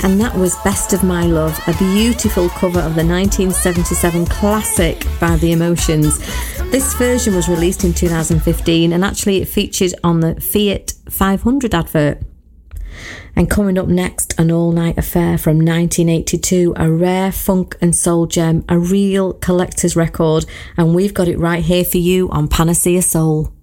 And that was Best of My Love, a beautiful cover of the 1977 classic by The Emotions. This version was released in 2015 and actually it featured on the Fiat 500 advert. And coming up next, An All Night Affair from 1982, a rare funk and soul gem, a real collector's record, and we've got it right here for you on Panacea Soul.